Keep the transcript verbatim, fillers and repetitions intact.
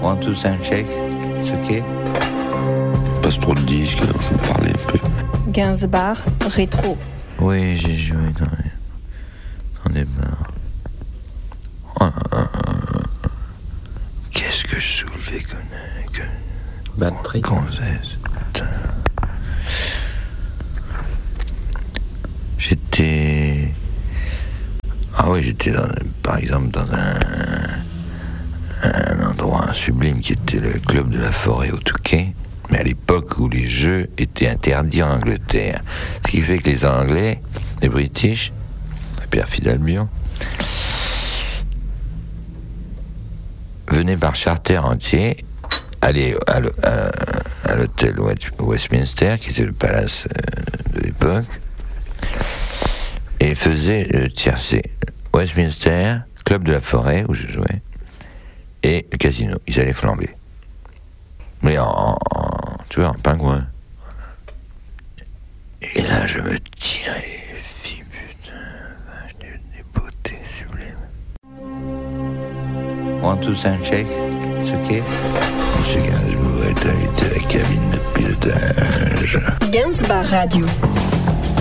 One, two, sound check. C'est ok. Passe trop de disques, alors je vais parler un peu. Gainsbourg, rétro. Oui, j'ai joué dans les, dans les bars. Oh là là là. Qu'est-ce que je soulevais comme que... Batterie. Gonzesse, putain. J'étais... Ah oui, j'étais dans, par exemple dans un, un endroit sublime qui était le club de la Forêt au Touquet, mais à l'époque où les jeux étaient interdits en Angleterre. Ce qui fait que les Anglais, les British, la perfide Albion, venaient par charter entier aller à, à, à l'hôtel Westminster, qui était le palace de l'époque, et faisaient le tiercé. Westminster, club de la Forêt, où je jouais, et le casino. Ils allaient flamber. Mais en, en tu vois, en pingouin. Et là, je me tiens les filles, putain, vache, des beautés sublimes. One, two, sound check. C'est ok. Monsieur Gainsbourg est invité à la cabine de pilotage. Gainsbourg Radio.